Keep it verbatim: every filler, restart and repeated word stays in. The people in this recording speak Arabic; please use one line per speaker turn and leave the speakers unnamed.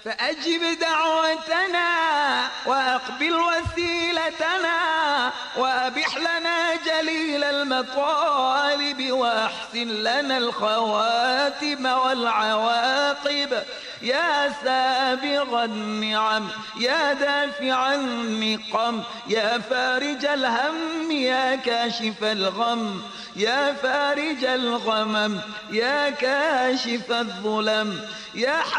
فأجب دعوتنا وأقبل وسيلتنا وأبح لنا جليل المطالب وأحسن لنا الخواتم والعواقب يا سابغ النعم يا دافع النقم يا فارج الهم يا كاشف الغم يا فارج الغمم يا كاشف الظلم يا